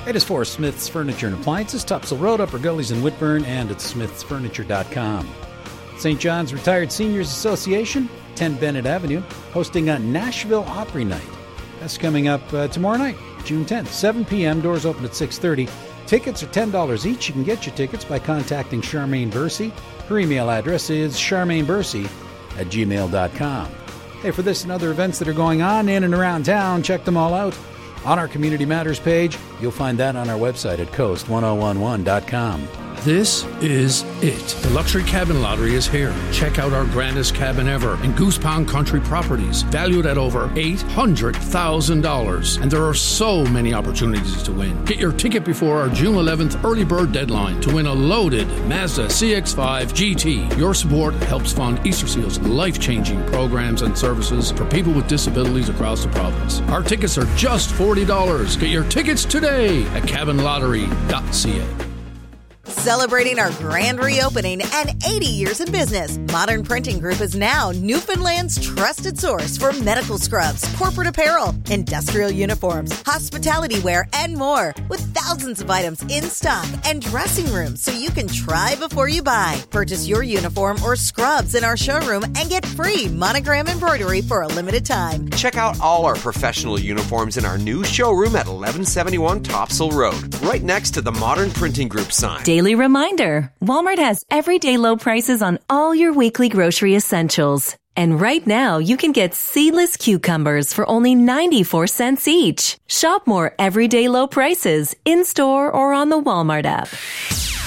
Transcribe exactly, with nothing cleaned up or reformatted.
It is for Smith's Furniture and Appliances, Topsail Road, Upper Gullies in Whitburn, and at smiths furniture dot com. Saint John's Retired Seniors Association, ten Bennett Avenue, hosting a Nashville Opry Night. That's coming up uh, tomorrow night, June tenth, seven p.m. Doors open at six thirty. Tickets are ten dollars each. You can get your tickets by contacting Charmaine Bursey. Her email address is charmainebursey at gmail dot com. Hey, for this and other events that are going on in and around town, check them all out on our Community Matters page. You'll find that on our website at coast ten eleven dot com. This is it. The Luxury Cabin Lottery is here. Check out our grandest cabin ever in Goose Pond Country Properties, valued at over eight hundred thousand dollars. And there are so many opportunities to win. Get your ticket before our June eleventh early bird deadline to win a loaded Mazda C X five G T. Your support helps fund Easter Seal's life-changing programs and services for people with disabilities across the province. Our tickets are just forty dollars. Get your tickets today at cabin lottery dot c a. Celebrating our grand reopening and eighty years in business, Modern Printing Group is now Newfoundland's trusted source for medical scrubs, corporate apparel, industrial uniforms, hospitality wear, and more, with thousands of items in stock and dressing rooms so you can try before you buy. Purchase your uniform or scrubs in our showroom and get free monogram embroidery for a limited time. Check out all our professional uniforms in our new showroom at eleven seventy-one Topsail Road, right next to the Modern Printing Group sign. Daily reminder, Walmart has everyday low prices on all your weekly grocery essentials. And right now, you can get seedless cucumbers for only ninety-four cents each. Shop more everyday low prices in-store or on the Walmart app.